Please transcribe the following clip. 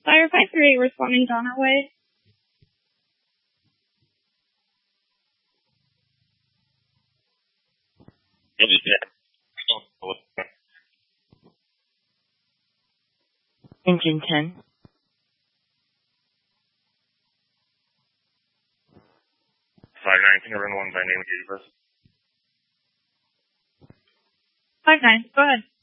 Fire 538 responding Donner Way. Engine 10. 5-9, can you run one by name of Jesus? 5-9, go ahead.